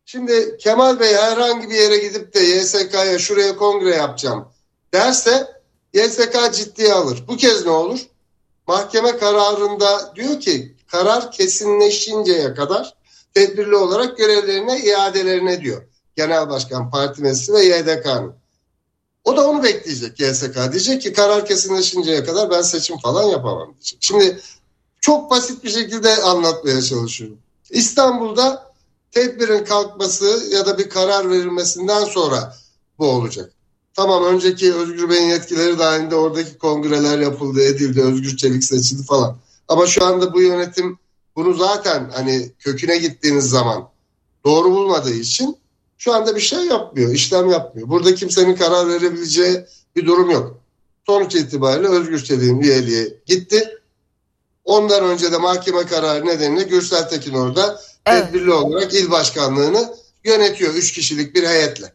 Şimdi Kemal Bey herhangi bir yere gidip de YSK'ya şuraya kongre yapacağım derse YSK ciddiye alır. Bu kez ne olur? Mahkeme kararında diyor ki karar kesinleşinceye kadar tedbirli olarak görevlerine iadelerine diyor. Genel Başkan, Parti Meclisi ve YDK'nın. O da onu bekleyecek YSK. Diyecek ki karar kesinleşinceye kadar ben seçim falan yapamam diyecek. Şimdi çok basit bir şekilde anlatmaya çalışıyorum. İstanbul'da tedbirin kalkması ya da bir karar verilmesinden sonra bu olacak. Tamam, önceki Özgür Bey'in yetkileri dahilinde oradaki kongreler yapıldı, edildi, Özgür Çelik seçildi falan. Ama şu anda bu yönetim bunu zaten hani köküne gittiğiniz zaman doğru bulmadığı için şu anda bir şey yapmıyor, işlem yapmıyor. Burada kimsenin karar verebileceği bir durum yok. Sonuç itibariyle Özgür Çelik'in üyeliği gitti. Ondan önce de mahkeme kararı nedeniyle Gürsel Tekin orada tedbirli olarak il başkanlığını yönetiyor 3 kişilik bir heyetle.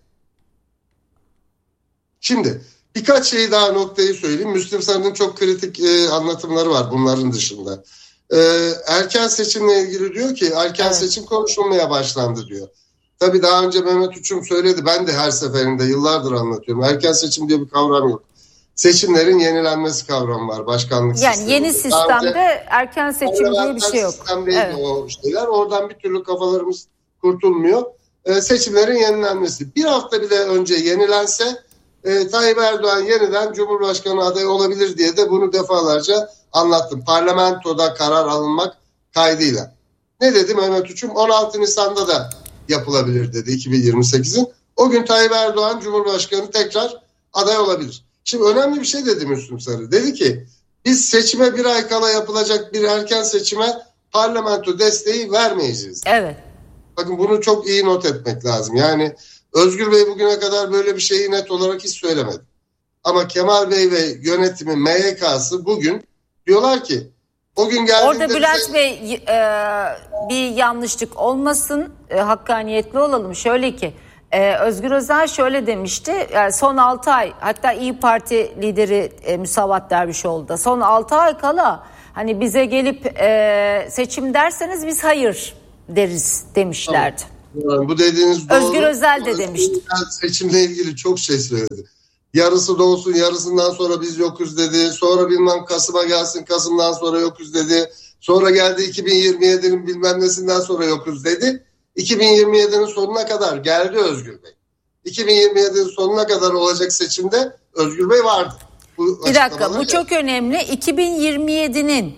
Şimdi birkaç şey daha noktayı söyleyeyim. Müslüm Sarı'nın çok kritik anlatımları var bunların dışında. Erken seçimle ilgili diyor ki erken seçim konuşulmaya başlandı diyor. Tabii daha önce Mehmet Uçum söyledi. Ben de her seferinde yıllardır anlatıyorum. Erken seçim diye bir kavram yok. Seçimlerin yenilenmesi kavramı var başkanlık sistemi. Yani yeni sistemde erken seçim diye bir şey yok. Sistemdeydi o şeyler. Oradan bir türlü kafalarımız kurtulmuyor. Seçimlerin yenilenmesi. Bir hafta bile önce yenilense Tayyip Erdoğan yeniden Cumhurbaşkanı adayı olabilir diye de bunu defalarca anlattım. Parlamentoda karar alınmak kaydıyla. Ne dedi Mehmet Uçum? 16 Nisan'da da yapılabilir dedi 2028'in. O gün Tayyip Erdoğan Cumhurbaşkanı tekrar aday olabilir. Şimdi önemli bir şey dedi Müslüm Sarı. Dedi ki biz seçime bir ay kala yapılacak bir erken seçime parlamento desteği vermeyeceğiz. Evet. Bakın bunu çok iyi not etmek lazım. Yani Özgür Bey bugüne kadar böyle bir şeyi net olarak hiç söylemedi. Ama Kemal Bey ve yönetimi MYK'sı bugün diyorlar ki o gün geldiğinde... Orada Bülent Bey bir yanlışlık olmasın, hakkaniyetli olalım. Şöyle ki Özgür Özel şöyle demişti, yani son 6 ay, hatta İYİ Parti lideri Müsavat Dervişoğlu da son 6 ay kala hani bize gelip seçim derseniz biz hayır deriz demişlerdi. Tamam. Bu dediğiniz doğru. Özgür Özel de demişti. Seçimle ilgili çok şey söyledi. Yarısı da olsun, yarısından sonra biz yokuz dedi. Sonra bilmem Kasım'a gelsin, Kasım'dan sonra yokuz dedi. Sonra geldi 2027'nin bilmem nesinden sonra yokuz dedi. 2027'nin sonuna kadar geldi Özgür Bey. 2027'nin sonuna kadar olacak seçimde Özgür Bey vardı. Bir dakika, bu çok önemli. 2027'nin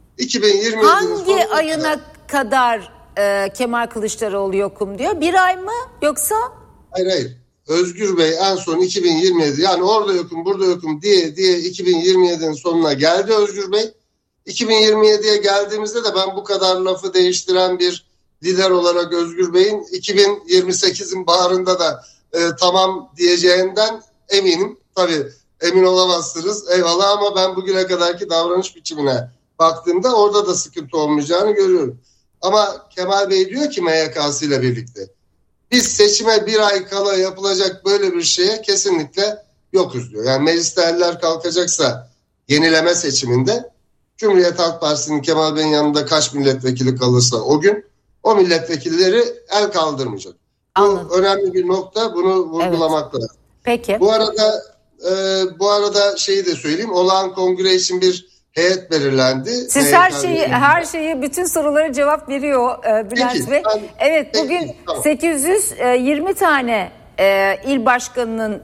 hangi ayına kadar Kemal Kılıçdaroğlu yokum diyor? Bir ay mı yoksa? Hayır. Özgür Bey en son 2027, yani orada yokum burada yokum diye 2027'nin sonuna geldi Özgür Bey. 2027'ye geldiğimizde de ben bu kadar lafı değiştiren bir lider olarak Özgür Bey'in 2028'in baharında da tamam diyeceğinden eminim. Tabii emin olamazsınız eyvallah, ama ben bugüne kadarki davranış biçimine baktığımda orada da sıkıntı olmayacağını görüyorum. Ama Kemal Bey diyor ki MYK'sı ile birlikte biz seçime bir ay kala yapılacak böyle bir şeye kesinlikle yokuz diyor. Yani mecliste eller kalkacaksa yenileme seçiminde Cumhuriyet Halk Partisi'nin Kemal Bey'in yanında kaç milletvekili kalırsa o gün o milletvekilleri el kaldırmayacak. Anladım. Bu önemli bir nokta, bunu vurgulamak lazım. Peki. Bu arada şeyi de söyleyeyim, olağan kongre için bir heyet belirlendi. Siz her şeyi bütün sorulara cevap veriyor Bülent Bey. Evet, bugün tamam. 820 tane il başkanının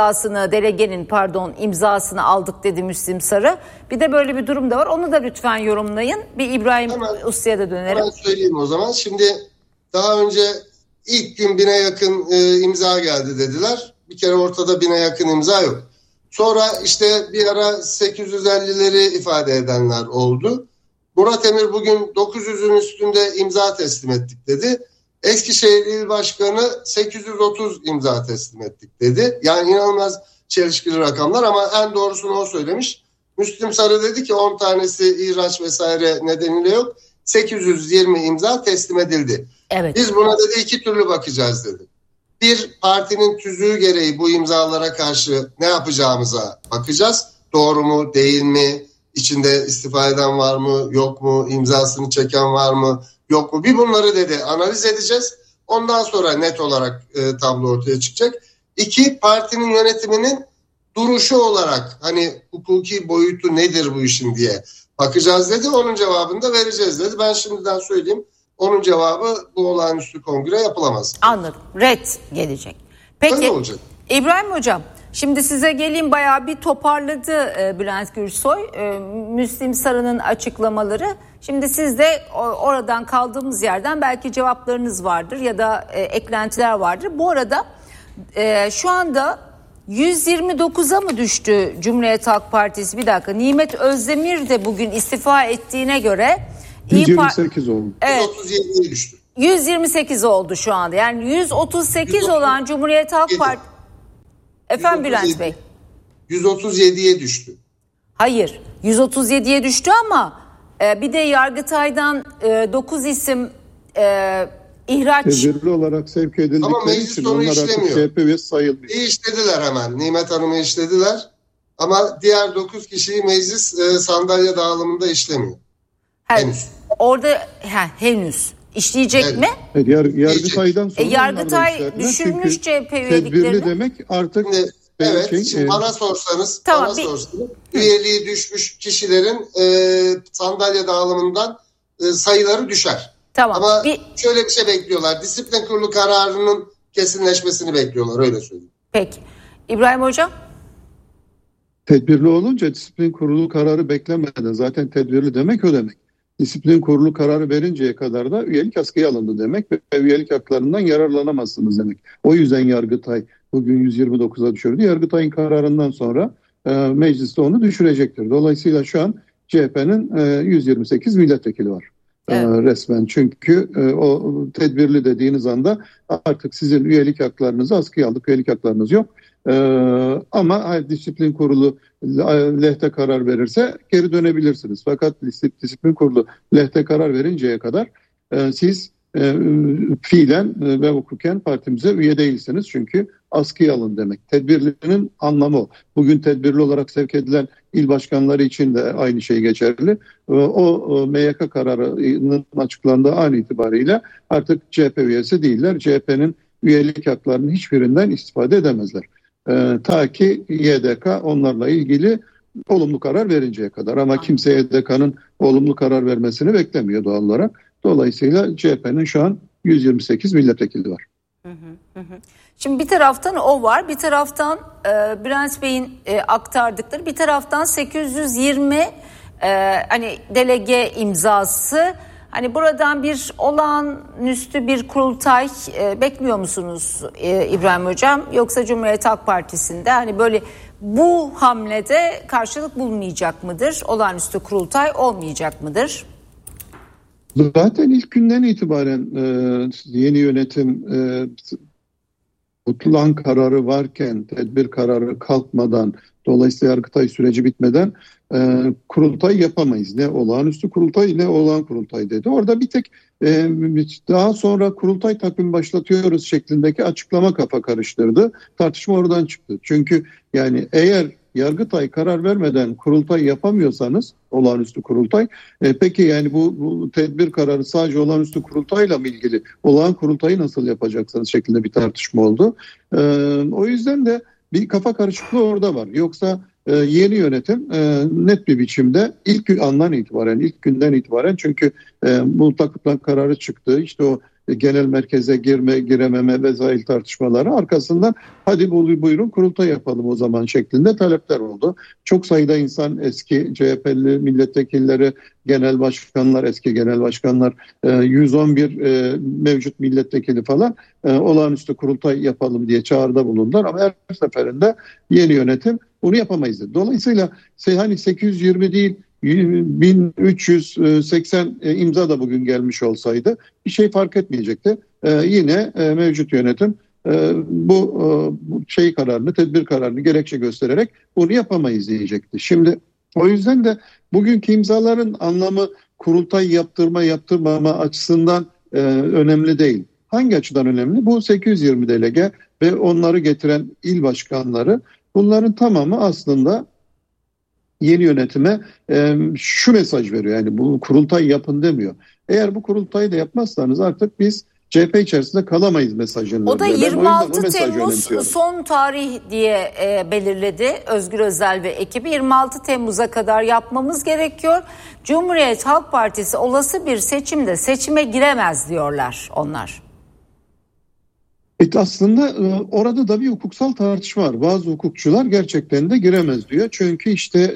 imzasını aldık dedi Müslüm Sarı. Bir de böyle bir durum da var. Onu da lütfen yorumlayın. Bir İbrahim Uslu'ya da dönerim. Ben söyleyeyim o zaman. Şimdi daha önce ilk gün 1000'e yakın imza geldi dediler. Bir kere ortada 1000'e yakın imza yok. Sonra işte bir ara 850'leri ifade edenler oldu. Murat Emir bugün 900'ün üstünde imza teslim ettik dedi. Eskişehir İl Başkanı 830 imza teslim ettik dedi. Yani inanılmaz çelişkili rakamlar, ama en doğrusunu o söylemiş. Müslüm Sarı dedi ki 10 tanesi ihraç vesaire nedeniyle yok. 820 imza teslim edildi. Evet. Biz buna dedi iki türlü bakacağız dedi. Bir, partinin tüzüğü gereği bu imzalara karşı ne yapacağımıza bakacağız. Doğru mu, değil mi? İçinde istifa eden var mı, yok mu? İmzasını çeken var mı, yok mu? Bir bunları dedi analiz edeceğiz. Ondan sonra net olarak tablo ortaya çıkacak. 2, partinin yönetiminin duruşu olarak hani hukuki boyutu nedir bu işin diye bakacağız dedi. Onun cevabını da vereceğiz dedi. Ben şimdiden söyleyeyim. Onun cevabı bu olağanüstü kongre yapılamaz. Anladım. Red gelecek. Peki İbrahim Hocam, şimdi size geleyim, bayağı bir toparladı Bülent Gürsoy. Müslim Sarı'nın açıklamaları. Şimdi siz de oradan kaldığımız yerden belki cevaplarınız vardır ya da eklentiler vardır. Bu arada şu anda 129'a mı düştü Cumhuriyet Halk Partisi? Bir dakika. Nimet Özdemir de bugün istifa ettiğine göre 128 oldu. Evet. 137'ye düştü. 128 oldu şu anda. Yani 138 olan Cumhuriyet Halk Partisi. Efendim Bülent Bey. 137'ye düştü. Hayır, 137'ye düştü ama bir de Yargıtay'dan 9 isim ihraç. Tedbirli olarak sevk edildikleri için onlar artık CHP üyesi sayılmıyor. İşlediler hemen. Nimet Hanım'ı işlediler. Ama diğer 9 kişiyi meclis sandalye dağılımında işlemiyor. Henüz. Orada henüz. İşleyecek mi? Yargıtay'dan sonra Yargıtay düşürmüş CHP üyeliklerini. Tedbirli demek artık şimdi bana sorsanız, üyeliği düşmüş kişilerin sandalye dağılımından sayıları düşer. Tamam. Ama şöyle bir şey bekliyorlar. Disiplin Kurulu kararının kesinleşmesini bekliyorlar, öyle söyleyeyim. Peki. İbrahim Hocam? Tedbirli olunca disiplin kurulu kararı beklemeden, zaten tedbirli demek o demek. Disiplin kurulu kararı verinceye kadar da üyelik askıya alındı demek ve üyelik haklarından yararlanamazsınız demek. O yüzden Yargıtay bugün 129'a düşürdü. Yargıtay'ın kararından sonra mecliste onu düşürecektir. Dolayısıyla şu an CHP'nin 128 milletvekili var. Evet. Resmen, çünkü o tedbirli dediğiniz anda artık sizin üyelik haklarınızı askıya aldık, üyelik haklarınız yok. Ama disiplin kurulu lehte karar verirse geri dönebilirsiniz. Fakat disiplin kurulu lehte karar verinceye kadar siz fiilen ve hukuken partimize üye değilsiniz. Çünkü askıya alın demek. Tedbirlinin anlamı o. Bugün tedbirli olarak sevk edilen il başkanları için de aynı şey geçerli. O MYK kararının açıklandığı an itibariyle artık CHP üyesi değiller. CHP'nin üyelik haklarının hiçbirinden istifade edemezler. Ta ki YDK onlarla ilgili olumlu karar verinceye kadar. Ama kimse YDK'nın olumlu karar vermesini beklemiyor doğal olarak. Dolayısıyla CHP'nin şu an 128 milletvekili var. Şimdi bir taraftan o var, bir taraftan Bülent Bey'in aktardıkları, bir taraftan 820 hani delege imzası. Hani buradan bir olağanüstü bir kurultay bekliyor musunuz İbrahim Hocam? Yoksa Cumhuriyet Halk Partisi'nde hani böyle bu hamlede karşılık bulmayacak mıdır? Olağanüstü kurultay olmayacak mıdır? Zaten ilk günden itibaren yeni yönetim tutulan kararı varken, tedbir kararı kalkmadan, dolayısıyla Yargıtay süreci bitmeden kurultay yapamayız. Ne olağanüstü kurultay ne olağan kurultay dedi. Orada bir tek daha sonra kurultay takvimi başlatıyoruz şeklindeki açıklama kafa karıştırdı. Tartışma oradan çıktı. Çünkü yani eğer Yargıtay karar vermeden kurultay yapamıyorsanız, olağanüstü kurultay, peki yani bu tedbir kararı sadece olağanüstü kurultayla mı ilgili? Olağan kurultayı nasıl yapacaksınız şeklinde bir tartışma oldu. O yüzden de bir kafa karışıklığı orada var. Yoksa yeni yönetim net bir biçimde ilk andan itibaren, ilk günden itibaren, çünkü bu takılan kararı çıktı. İşte o genel merkeze girememe vesaire tartışmaları arkasından hadi buyurun kurultay yapalım o zaman şeklinde talepler oldu. Çok sayıda insan, eski CHP'li milletvekilleri, genel başkanlar, eski genel başkanlar, 111 mevcut milletvekili falan olağanüstü kurultay yapalım diye çağrıda bulundular ama her seferinde yeni yönetim bunu yapamayız dedi. Dolayısıyla hani 820 değil 1380 imza da bugün gelmiş olsaydı bir şey fark etmeyecekti. Yine mevcut yönetim bu kararını, tedbir kararını gerekçe göstererek bunu yapamayız diyecekti. Şimdi o yüzden de bugünkü imzaların anlamı kurultay yaptırmama açısından önemli değil. Hangi açıdan önemli? Bu 820 delege ve onları getiren il başkanları, bunların tamamı aslında yeni yönetime şu mesaj veriyor. Yani bu kurultay yapın demiyor. Eğer bu kurultayı da yapmazsanız artık biz CHP içerisinde kalamayız mesajını. O da veriyor. 26 Temmuz son tarih diye belirledi Özgür Özel ve ekibi. 26 Temmuz'a kadar yapmamız gerekiyor. Cumhuriyet Halk Partisi olası bir seçime giremez diyorlar onlar. Aslında orada da bir hukuksal tartışma var. Bazı hukukçular gerçekten de giremez diyor. Çünkü işte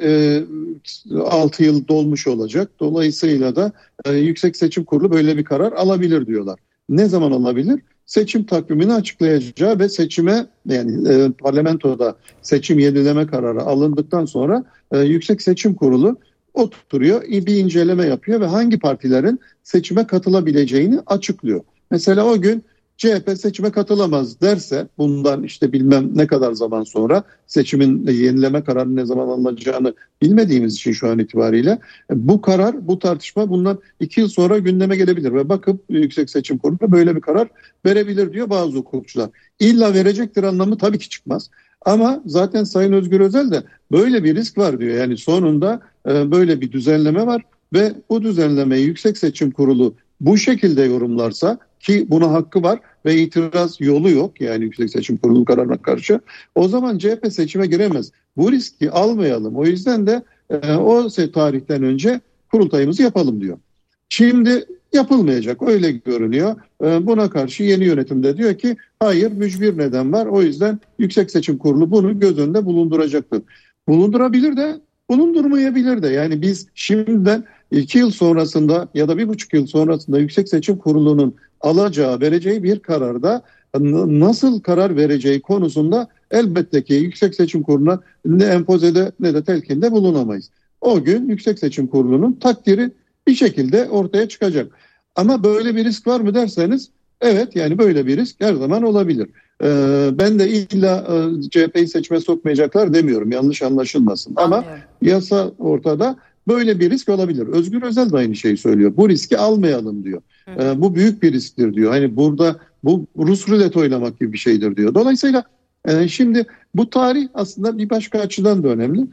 6 yıl dolmuş olacak. Dolayısıyla da Yüksek Seçim Kurulu böyle bir karar alabilir diyorlar. Ne zaman alabilir? Seçim takvimini açıklayacağı ve seçime, yani parlamentoda seçim yenileme kararı alındıktan sonra Yüksek Seçim Kurulu oturuyor, bir inceleme yapıyor ve hangi partilerin seçime katılabileceğini açıklıyor. Mesela o gün CHP seçime katılamaz derse, bundan işte bilmem ne kadar zaman sonra, seçimin yenileme kararı ne zaman alınacağını bilmediğimiz için şu an itibariyle bu karar, bu tartışma bundan 2 yıl sonra gündeme gelebilir ve bakıp Yüksek Seçim Kurulu böyle bir karar verebilir diyor bazı hukukçular. İlla verecektir anlamı tabii ki çıkmaz. Ama zaten Sayın Özgür Özel de böyle bir risk var diyor. Yani sonunda böyle bir düzenleme var ve bu düzenlemeyi Yüksek Seçim Kurulu bu şekilde yorumlarsa, ki buna hakkı var ve itiraz yolu yok yani Yüksek Seçim Kurulu kararına karşı, o zaman CHP seçime giremez. Bu riski almayalım. O yüzden de o tarihten önce kurultayımızı yapalım diyor. Şimdi yapılmayacak, öyle görünüyor. Buna karşı yeni yönetim de diyor ki hayır, mücbir neden var. O yüzden Yüksek Seçim Kurulu bunu göz önünde bulunduracaktır. Bulundurabilir de, bulundurmayabilir de. Yani biz şimdiden 2 yıl sonrasında ya da 1,5 yıl sonrasında Yüksek Seçim Kurulu'nun alacağı, vereceği bir kararda nasıl karar vereceği konusunda elbette ki Yüksek Seçim Kurulu'na ne empozede ne de telkinde bulunamayız. O gün Yüksek Seçim Kurulu'nun takdiri bir şekilde ortaya çıkacak. Ama böyle bir risk var mı derseniz, evet, yani böyle bir risk her zaman olabilir. Ben de illa CHP'yi seçime sokmayacaklar demiyorum, yanlış anlaşılmasın. Anlıyorum. Ama yasa ortada, böyle bir risk olabilir. Özgür Özel de aynı şeyi söylüyor. Bu riski almayalım diyor. Bu büyük bir risktir diyor. Hani burada bu Rus rulet oynamak gibi bir şeydir diyor. Dolayısıyla şimdi bu tarih aslında bir başka açıdan da önemli.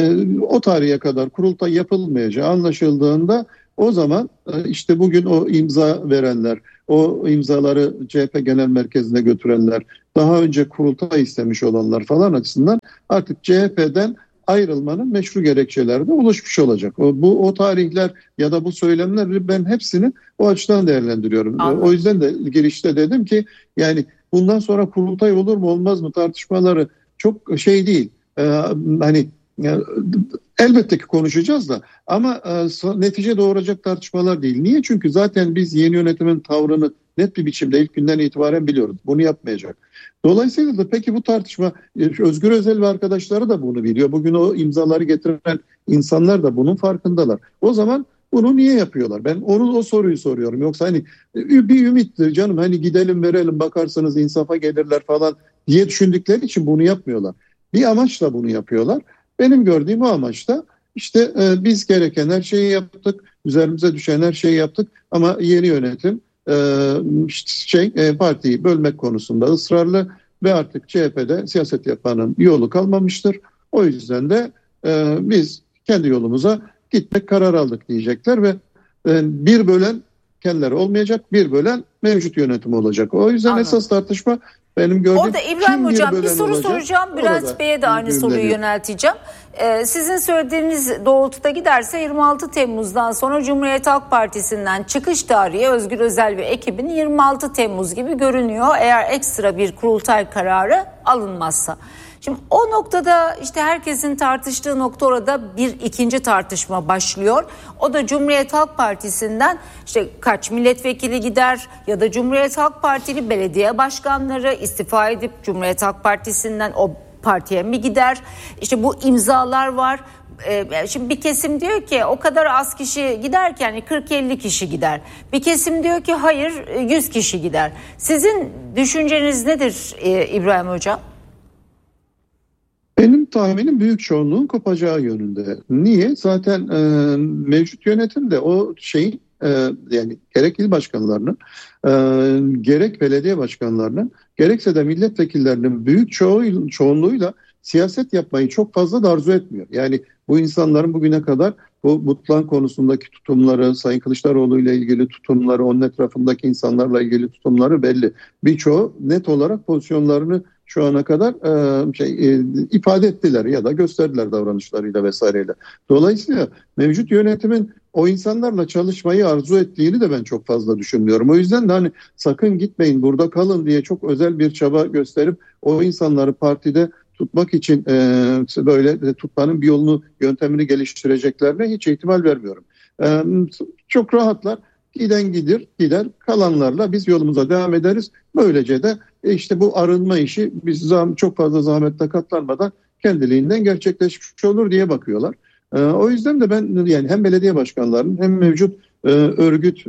O tarihe kadar kurultay yapılmayacağı anlaşıldığında, o zaman işte bugün o imza verenler, o imzaları CHP Genel Merkezi'ne götürenler, daha önce kurultay istemiş olanlar falan açısından artık CHP'den ayrılmanın meşru gerekçeleri de oluşmuş olacak. O tarihler ya da bu söylemler, ben hepsini o açıdan değerlendiriyorum. Anladım. O yüzden de girişte dedim ki yani bundan sonra kurultay olur mu olmaz mı tartışmaları çok şey değil. Hani elbette ki konuşacağız da ama netice doğuracak tartışmalar değil. Niye? Çünkü zaten biz yeni yönetimin tavrını net bir biçimde ilk günden itibaren biliyoruz. Bunu yapmayacak. Dolayısıyla da peki bu tartışma, Özgür Özel ve arkadaşları da bunu biliyor. Bugün o imzaları getiren insanlar da bunun farkındalar. O zaman bunu niye yapıyorlar? Ben o soruyu soruyorum. Yoksa hani bir ümittir canım, hani gidelim verelim bakarsanız insafa gelirler falan diye düşündükleri için bunu yapmıyorlar. Bir amaçla bunu yapıyorlar. Benim gördüğüm o amaçta işte biz gereken her şeyi yaptık, üzerimize düşen her şeyi yaptık ama yeni yönetim partiyi bölmek konusunda ısrarlı ve artık CHP'de siyaset yapanın yolu kalmamıştır. O yüzden de biz kendi yolumuza gitmek kararı aldık diyecekler ve bir bölen kendileri olmayacak, bir bölen mevcut yönetim olacak. O yüzden Anladım. Esas tartışma benim gördüğüm... Orada İbrahim Hocam bir soru soracağım. Bülent Bey'e de aynı soruyu yönelteceğim. Sizin söylediğiniz doğrultuda giderse 26 Temmuz'dan sonra Cumhuriyet Halk Partisi'nden çıkış tarihi Özgür Özel ve ekibin 26 Temmuz gibi görünüyor. Eğer ekstra bir kurultay kararı alınmazsa. Şimdi o noktada işte herkesin tartıştığı nokta, orada bir ikinci tartışma başlıyor. O da Cumhuriyet Halk Partisi'nden işte kaç milletvekili gider ya da Cumhuriyet Halk Partili belediye başkanları istifa edip Cumhuriyet Halk Partisi'nden o partiye mi gider? İşte bu imzalar var. Şimdi bir kesim diyor ki o kadar az kişi giderken 40-50 kişi gider. Bir kesim diyor ki hayır 100 kişi gider. Sizin düşünceniz nedir İbrahim Hocam? Benim tahminim büyük çoğunluğun kopacağı yönünde. Niye? Zaten mevcut yönetim de o şeyin yani gerek il başkanlarının, gerek belediye başkanlarının, gerekse de milletvekillerinin büyük çoğunluğuyla siyaset yapmayı çok fazla da arzu etmiyor. Yani bu insanların bugüne kadar bu Butlan konusundaki tutumları, Sayın Kılıçdaroğlu ile ilgili tutumları, onun etrafındaki insanlarla ilgili tutumları belli. Birçoğu net olarak pozisyonlarını şu ana kadar ifade ettiler ya da gösterdiler davranışlarıyla vesaireyle. Dolayısıyla mevcut yönetimin o insanlarla çalışmayı arzu ettiğini de ben çok fazla düşünmüyorum. O yüzden de hani sakın gitmeyin, burada kalın diye çok özel bir çaba gösterip o insanları partide tutmak için böyle tutmanın bir yolunu, yöntemini geliştireceklerine hiç ihtimal vermiyorum. Çok rahatlar. Giden gider, kalanlarla biz yolumuza devam ederiz. Böylece de işte bu arınma işi biz çok fazla zahmette katlanmadan kendiliğinden gerçekleşmiş olur diye bakıyorlar. O yüzden de ben yani hem belediye başkanlarının hem mevcut örgüt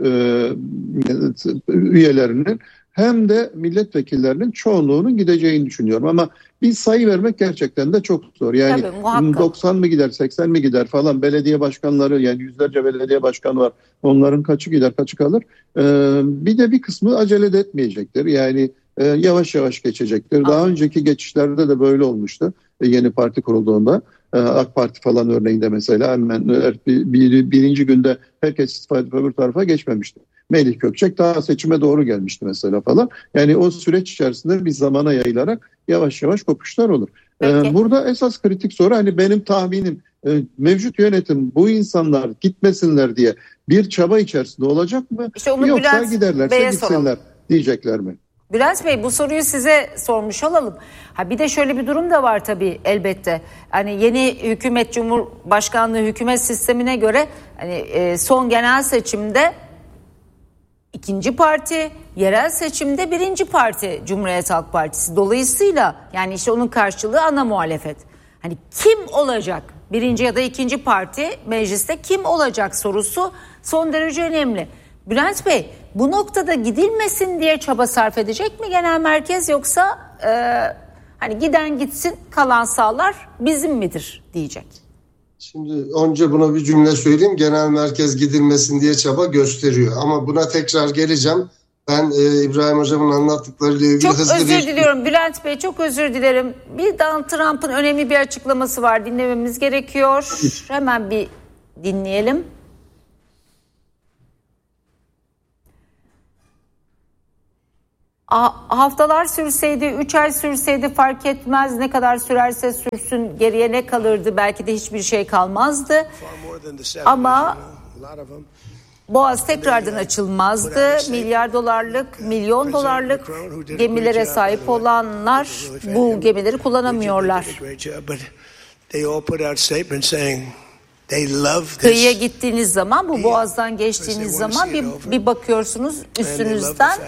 üyelerinin hem de milletvekillerinin çoğunluğunun gideceğini düşünüyorum. Ama bir sayı vermek gerçekten de çok zor. Yani tabii, 90 mı gider, 80 mi gider falan, belediye başkanları, yani yüzlerce belediye başkanı var. Onların kaçı gider, kaçı kalır. Bir de bir kısmı acele de etmeyecektir. Yani yavaş yavaş geçecektir. Daha önceki geçişlerde de böyle olmuştu. Yeni parti kurulduğunda. AK Parti falan örneğinde mesela hemen birinci günde herkes istifa edip öbür tarafa geçmemişti. Melih Gökçek daha seçime doğru gelmişti mesela falan. Yani o süreç içerisinde bir zamana yayılarak yavaş yavaş kopuşlar olur. Burada esas kritik soru, hani benim tahminim, mevcut yönetim bu insanlar gitmesinler diye bir çaba içerisinde olacak mı? İşte yoksa Bülent giderlerse Bey'e gitsinler soralım diyecekler mi? Bülent Bey, bu soruyu size sormuş olalım. Bir de şöyle bir durum da var tabii elbette. Hani yeni hükümet, Cumhurbaşkanlığı hükümet sistemine göre hani son genel seçimde ikinci parti, yerel seçimde birinci parti Cumhuriyet Halk Partisi. Dolayısıyla yani işte onun karşılığı ana muhalefet. Hani kim olacak? Birinci ya da ikinci parti mecliste kim olacak sorusu son derece önemli. Bülent Bey, bu noktada gidilmesin diye çaba sarf edecek mi genel merkez, yoksa hani giden gitsin, kalan sağlar bizim midir diyecek? Şimdi önce buna bir cümle söyleyeyim. Genel merkez gidilmesin diye çaba gösteriyor. Ama buna tekrar geleceğim. Ben İbrahim Hocam'ın anlattıklarıyla ilgili çok özür diliyorum Bülent Bey, çok özür dilerim. Bir Donald Trump'ın önemli bir açıklaması var, dinlememiz gerekiyor. Hemen bir dinleyelim. Haftalar sürseydi, 3 ay sürseydi fark etmez, ne kadar sürerse sürsün geriye ne kalırdı, belki de hiçbir şey kalmazdı. Ama Boğaz tekrardan açılmazdı. Milyar dolarlık, milyon dolarlık gemilere sahip olanlar bu gemileri kullanamıyorlar. Kıyıya gittiğiniz zaman, bu boğazdan geçtiğiniz zaman bir bakıyorsunuz üstünüzden.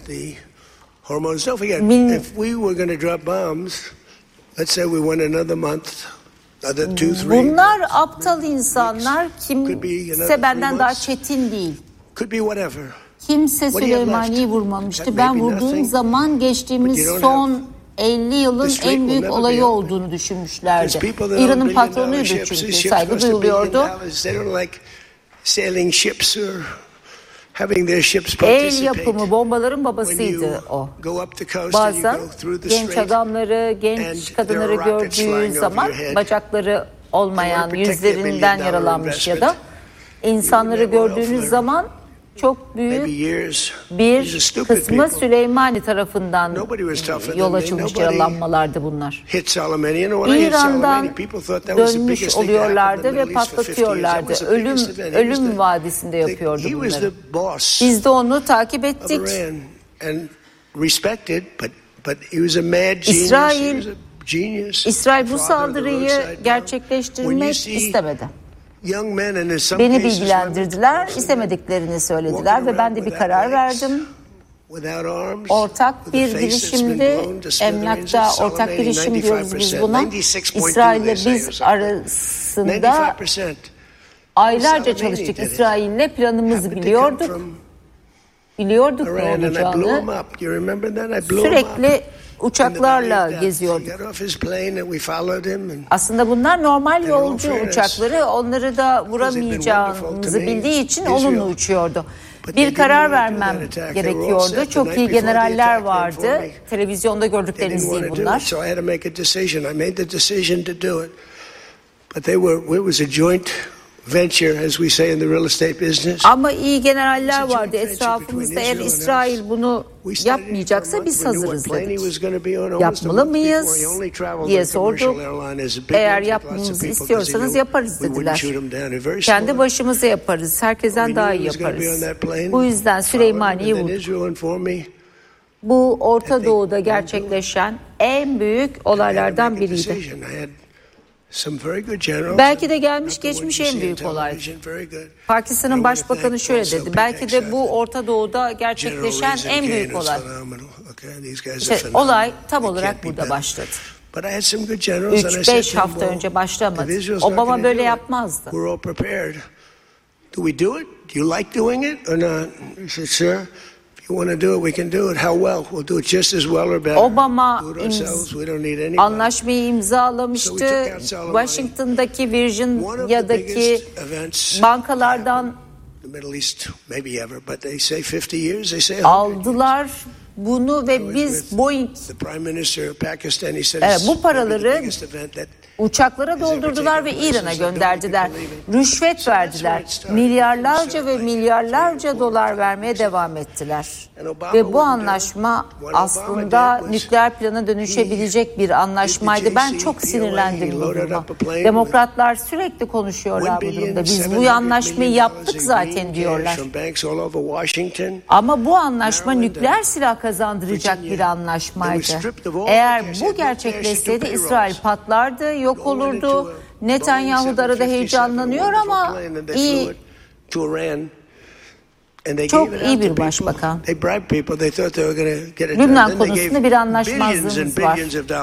If we were going to drop bombs, let's say we went another month, another 2-3. Bunlar aptal insanlar, kimse benden daha çetin değil. Could be whatever. Kimse Süleymaniye'yi vurmamıştı. Ben vurduğum zaman geçtiğimiz son 50 yılın en büyük olayı olduğunu düşünmüşlerdi. İran'ın patronuydu çünkü, saygı duyuluyordu. El yapımı bombaların babasıydı o. Bazen genç adamları, genç kadınları gördüğü zaman bacakları olmayan, yüzlerinden yaralanmış ya da insanları gördüğünüz zaman çok büyük bir kısmı Süleymani tarafından yol açılmış yaralanmalardı bunlar. İran'dan dönmüş oluyorlardı ve patlatıyorlardı. Ölüm vadisinde yapıyordu bunları. Biz de onu takip ettik. İsrail bu saldırıyı gerçekleştirmek istemedi. Beni bilgilendirdiler, istemediklerini söylediler ve ben de bir karar verdim. Ortak bir girişimdi, emlakta ortak girişim diyoruz biz buna. İsrail'le biz arasında aylarca çalıştık. İsrail'le planımızı biliyorduk. Biliyorduk ne olacağını. Sürekli uçaklarla geziyorduk. Aslında bunlar normal yolcu uçakları. Onları da vuramayacağımızı bildiği için onunla uçuyordu. Bir karar vermem gerekiyordu. Çok iyi generaller vardı. Televizyonda gördükleriniz değil bunlar. venture, as we say in the real estate business. Ama iyi generaller vardı etrafımızda. Eğer İsrail bunu yapmayacaksa biz hazırız dedik. Yapmalı mıyız diye sorduk. Eğer yapmamızı istiyorsanız yaparız dediler. Kendi başımıza yaparız. Herkesten daha iyi yaparız. Bu yüzden Süleymaniye'yi vurduk. Bu Orta Doğu'da gerçekleşen en büyük olaylardan biriydi. Belki de gelmiş geçmiş en büyük olay. Pakistan'ın başbakanı şöyle dedi. Belki de bu Orta Doğu'da gerçekleşen en büyük olay. İşte olay tam olarak burada başladı. 3-5 hafta önce başlamadı. Obama böyle yapmazdı. Do we do it? Do you like doing it or not? He said, sir, if you want to do it, we can do it. How well? We'll do it just as well or better. Obama anlaşmayı imzalamıştı. Washington'daki Virginia'daki bankalardan aldılar bunu ve biz Boeing bu paraları uçaklara doldurdular ve İran'a gönderdiler. Rüşvet verdiler. Milyarlarca ve milyarlarca dolar vermeye devam ettiler. Ve bu anlaşma aslında nükleer plana dönüşebilecek bir anlaşmaydı. Ben çok sinirlendim bu duruma. Demokratlar sürekli konuşuyorlar bu durumda. Biz bu anlaşmayı yaptık zaten diyorlar. Ama bu anlaşma nükleer silah kazandıracak bir anlaşmaydı. Eğer bu gerçekleşseydi İsrail patlardı, yok olurdu. Netanyahu da arada heyecanlanıyor ama iyi. Çok iyi bir başbakan. Lübnan konusunda bir anlaşmazlığımız var.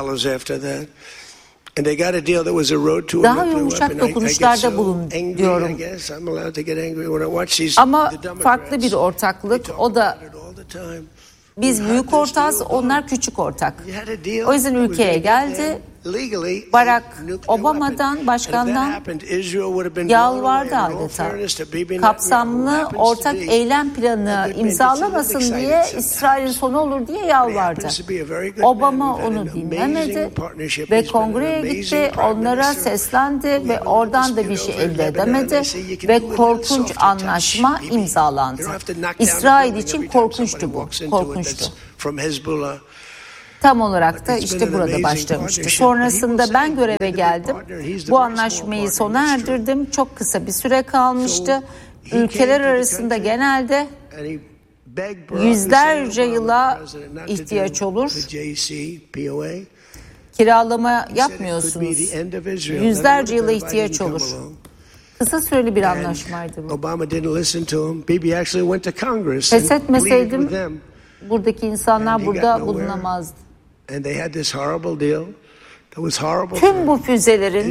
Daha yumuşak dokunuşlarda bulun diyorum. Ama farklı bir ortaklık. O da biz büyük ortağız, onlar küçük ortak. O yüzden ülkeye geldi. Barack Obama'dan, başkandan yalvardı adeta. Kapsamlı ortak eylem planı imzalamasın diye, İsrail'in sonu olur diye yalvardı. Obama onu dinlemedi ve kongreye gitti, onlara seslendi ve oradan da bir şey elde edemedi ve korkunç anlaşma imzalandı. İsrail için korkunçtu bu, korkunçtu. Tam olarak da işte burada başlamıştı. Sonrasında ben göreve geldim. Bu anlaşmayı sona erdirdim. Çok kısa bir süre kalmıştı. Ülkeler arasında genelde yüzlerce yıla ihtiyaç olur. Kiralama yapmıyorsunuz. Yüzlerce yıla ihtiyaç olur. Kısa süreli bir anlaşmaydı bu. Pes etmeseydim buradaki insanlar burada bulunamazdı. Tüm bu füzelerin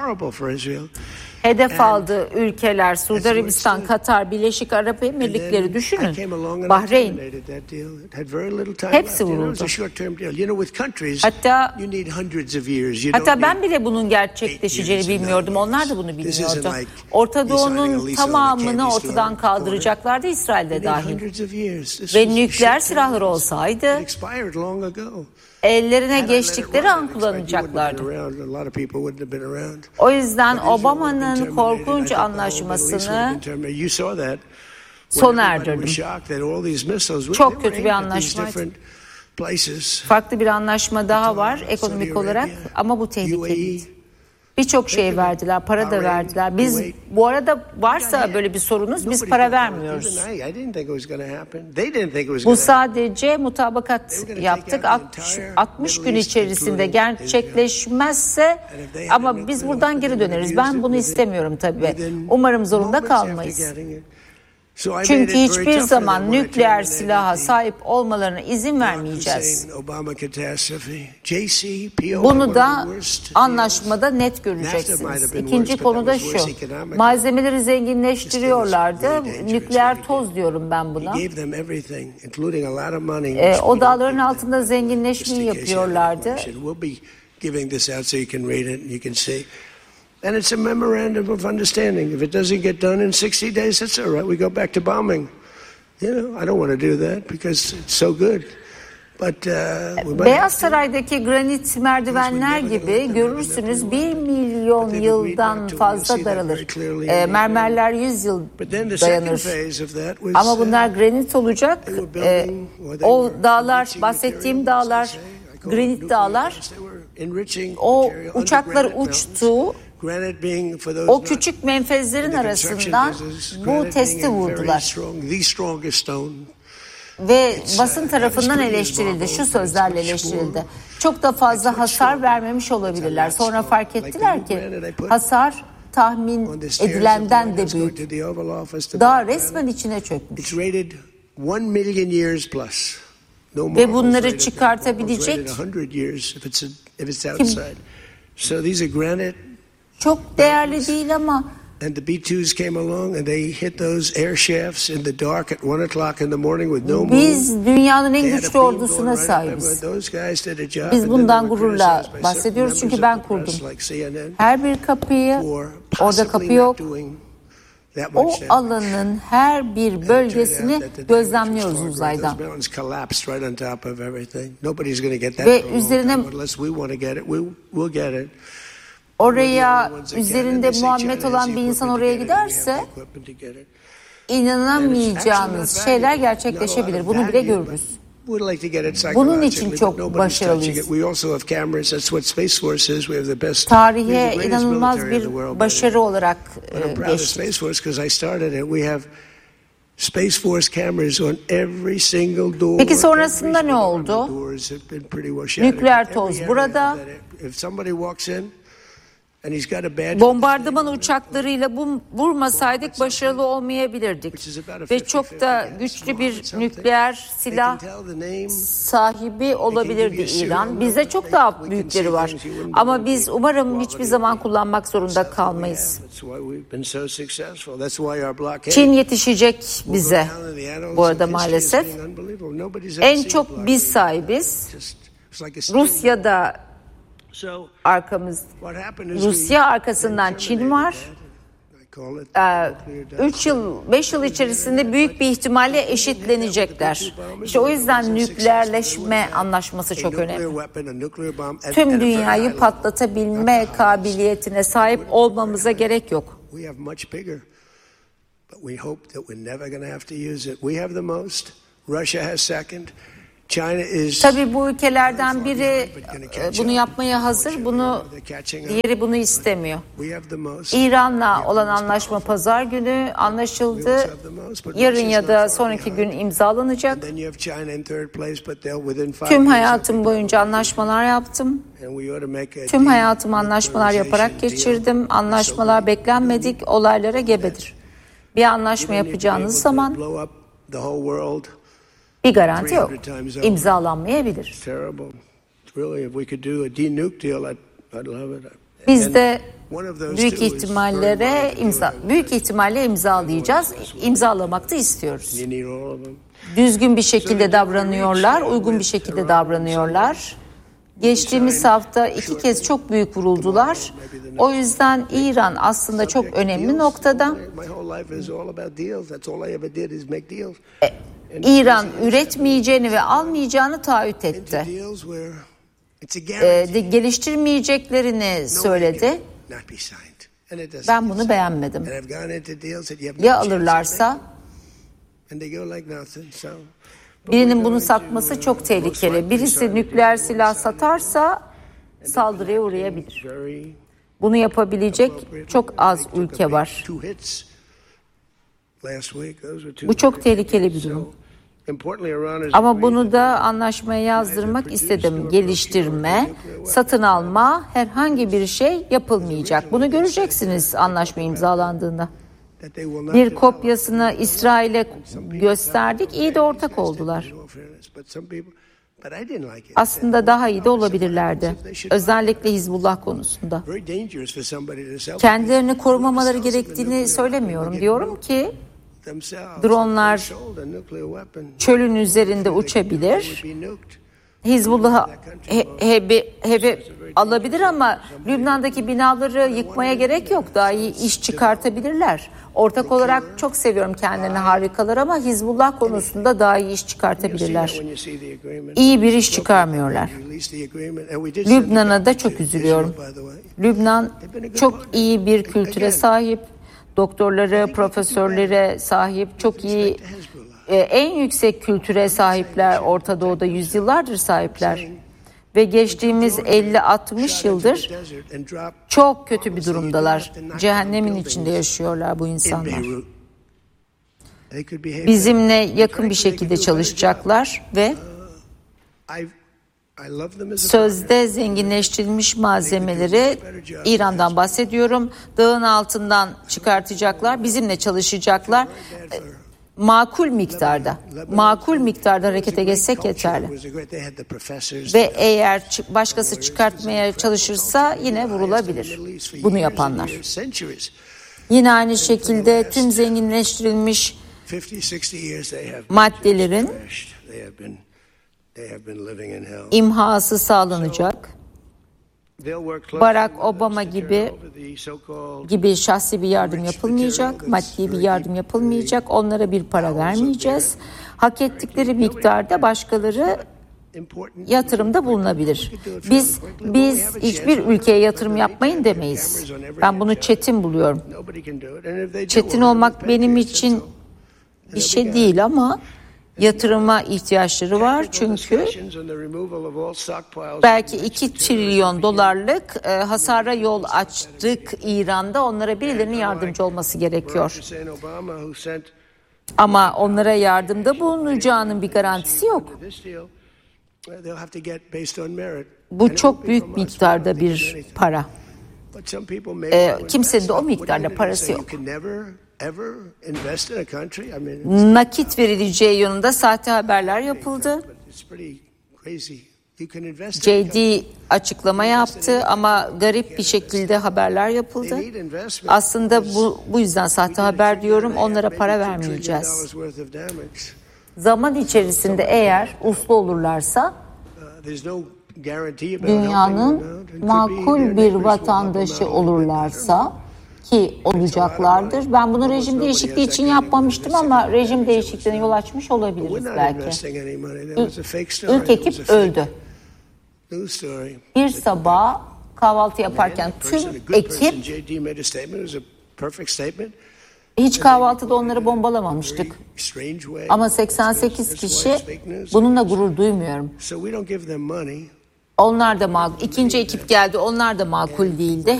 hedef aldığı ülkeler, Suudi Arabistan, Katar, Birleşik Arap Emirlikleri düşünün. Bahreyn. Hepsi vuruldu. Hatta ben bile bunun gerçekleşeceğini bilmiyordum. Onlar da bunu bilmiyordu. Orta Doğu'nun tamamını ortadan kaldıracaklardı, İsrail'de dahil. Ve nükleer silahları olsaydı ellerine geçtikleri an kullanacaklardı. O yüzden Obama'nın korkunç anlaşmasını sona erdirdim. Çok kötü bir anlaşmaydı. Farklı bir anlaşma daha var ekonomik olarak ama bu tehlikeliydi. Birçok şey verdiler, para da verdiler. Biz bu arada varsa böyle bir sorunuz biz para vermiyoruz. Bu sadece mutabakat yaptık. 60 gün içerisinde gerçekleşmezse ama biz buradan geri döneriz. Ben bunu istemiyorum tabii. Umarım zorunda kalmayız. Çünkü hiçbir zaman nükleer silaha sahip olmalarına izin vermeyeceğiz. Bunu da anlaşmada net göreceksiniz. İkinci konu da şu. Malzemeleri zenginleştiriyorlardı. Nükleer toz diyorum ben buna. O dağların altında zenginleşmeyi yapıyorlardı. And it's a memorandum of understanding. If it doesn't get done in 60 days, that's all right. We go back to bombing. You know, I don't want to do that because it's so good. Beyaz Saray'daki granit merdivenler gibi görürsünüz 1 milyon yıldan fazla daralır. Mermerler 100 yıl dayanır. Ama bunlar granit olacak. O dağlar, bahsettiğim dağlar, granit dağlar, o uçaklar uçtu. O küçük menfezlerin arasından bu testi vurdular. Ve basın tarafından eleştirildi. Şu sözlerle eleştirildi. Çok da fazla hasar vermemiş olabilirler. Sonra fark ettiler ki hasar tahmin edilenden de büyük. Dağ resmen içine çökmüş. Ve bunları çıkartabilecek çok değerli değil ama And the B-2s came along and they hit those air shafts in the dark at 1 o'clock in the morning with no moon. Biz dünyanın en güçlü ordusuna sahibiz. Biz bundan gururla bahsediyoruz çünkü ben kurdum. Her bir kapıyı, orada kapı yok. O alanın her bir bölgesini gözlemliyoruz uzaydan. Ve üzerine oraya üzerinde Muhammed olan bir insan oraya giderse inanamayacağınız şeyler gerçekleşebilir. Bunu bile görürüz. Bunun için çok başarılıyız. Tarihe inanılmaz bir başarı olarak geçtik. Peki sonrasında ne oldu? Nükleer toz burada. Bombardıman uçaklarıyla vurmasaydık başarılı olmayabilirdik. Ve çok da güçlü bir nükleer silah sahibi olabilirdi İran. Bizde çok daha büyükleri var. Ama biz umarım hiçbir zaman kullanmak zorunda kalmayız. Çin yetişecek bize. Bu arada maalesef. En çok biz sahibiz. Rusya'da Rusya arkasından Çin var. 5 yıl içerisinde büyük bir ihtimalle eşitlenecekler. İşte o yüzden nükleerleşme anlaşması çok önemli. Tüm dünyayı patlatabilme kabiliyetine sahip olmamıza gerek yok. Tabii bu ülkelerden biri bunu yapmaya hazır, diğeri bunu istemiyor. İran'la olan anlaşma pazar günü anlaşıldı. Yarın ya da sonraki gün imzalanacak. Tüm hayatım boyunca anlaşmalar yaptım. Tüm hayatımı anlaşmalar yaparak geçirdim. Anlaşmalar beklenmedik olaylara gebedir. Bir anlaşma yapacağınız zaman bir garanti yok. İmzalanmayabilir. Biz de büyük ihtimalle imzalayacağız. İmzalamak da istiyoruz. Düzgün bir şekilde davranıyorlar, uygun bir şekilde davranıyorlar. Geçtiğimiz hafta 2 kez çok büyük vuruldular. O yüzden İran aslında çok önemli noktada. İran üretmeyeceğini ve almayacağını taahhüt etti. Geliştirmeyeceklerini söyledi. Ben bunu beğenmedim. Ya alırlarsa? Birinin bunu satması çok tehlikeli. Birisi nükleer silah satarsa saldırıya uğrayabilir. Bunu yapabilecek çok az ülke var. Bu çok tehlikeli bir durum. Ama bunu da anlaşmaya yazdırmak istedim. Geliştirme, satın alma, herhangi bir şey yapılmayacak. Bunu göreceksiniz anlaşma imzalandığında. Bir kopyasını İsrail'e gösterdik, iyi de ortak oldular. Aslında daha iyi de olabilirlerdi. Özellikle Hizbullah konusunda. Kendilerini korumamaları gerektiğini söylemiyorum. Diyorum ki dronlar çölün üzerinde uçabilir. Hizbullah alabilir ama Lübnan'daki binaları yıkmaya gerek yok. Daha iyi iş çıkartabilirler. Ortak olarak çok seviyorum kendilerini, harikalar, ama Hizbullah konusunda daha iyi iş çıkartabilirler. İyi bir iş çıkarmıyorlar. Lübnan'a da çok üzülüyorum. Lübnan çok iyi bir kültüre sahip, doktorları, profesörlere sahip, çok iyi, en yüksek kültüre sahipler, Orta Doğu'da yüzyıllardır sahipler. Ve geçtiğimiz 50-60 yıldır çok kötü bir durumdalar. Cehennemin içinde yaşıyorlar bu insanlar. Bizimle yakın bir şekilde çalışacaklar ve sözde zenginleştirilmiş malzemeleri, İran'dan bahsediyorum, dağın altından çıkartacaklar, bizimle çalışacaklar. Makul miktarda harekete geçsek yeterli. Ve eğer başkası çıkartmaya çalışırsa yine vurulabilir bunu yapanlar. Yine aynı şekilde tüm zenginleştirilmiş maddelerin imhası sağlanacak. Barack Obama gibi şahsi bir yardım yapılmayacak, maddi bir yardım yapılmayacak, onlara bir para vermeyeceğiz. Hak ettikleri miktarda başkaları yatırımda bulunabilir. Biz hiçbir ülkeye yatırım yapmayın demeyiz. Ben bunu çetin buluyorum. Çetin olmak benim için bir şey değil ama yatırıma ihtiyaçları var, çünkü belki 2 trilyon dolarlık hasara yol açtık İran'da, onlara birilerinin yardımcı olması gerekiyor. Ama onlara yardımda bulunacağının bir garantisi yok. Bu çok büyük miktarda bir para. Kimsenin de o miktarda parası yok. Nakit verileceği yönünde sahte haberler yapıldı. JD açıklama yaptı ama garip bir şekilde haberler yapıldı. Aslında bu yüzden sahte haber diyorum, onlara para vermeyeceğiz. Zaman içerisinde eğer uslu olurlarsa, dünyanın makul bir vatandaşı olurlarsa, ki olacaklardır. Ben bunu rejim değişikliği için yapmamıştım ama rejim değişikliğine yol açmış olabiliriz belki. İlk ekip öldü. Bir sabah kahvaltı yaparken tüm ekip, hiç kahvaltıda onları bombalamamıştık. Ama 88 kişi, bununla gurur duymuyorum. Onlar da makul. İkinci ekip geldi, onlar da makul değildi.